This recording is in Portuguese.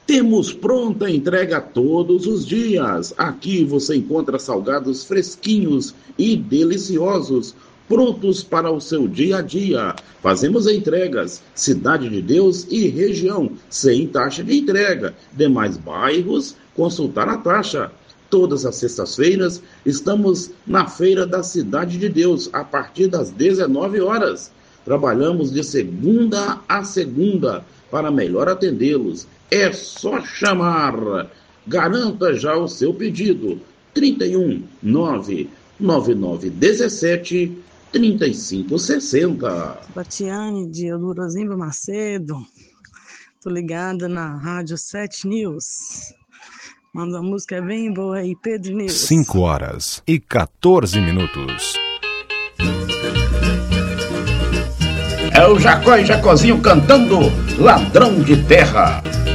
Temos pronta entrega todos os dias. Aqui você encontra salgados fresquinhos e deliciosos, prontos para o seu dia a dia. Fazemos entregas, Cidade de Deus e região, sem taxa de entrega. Demais bairros, consultar a taxa. Todas as sextas-feiras estamos na Feira da Cidade de Deus, a partir das 19 horas. Trabalhamos de segunda a segunda para melhor atendê-los. É só chamar. Garanta já o seu pedido. 31 99917 3560. Batiane de Eudorozimba Macedo. Tô ligada na Rádio 7 News. Manda a música bem boa aí, Pedro News. 5h14. É o Jacó e Jacozinho cantando Ladrão de Terra.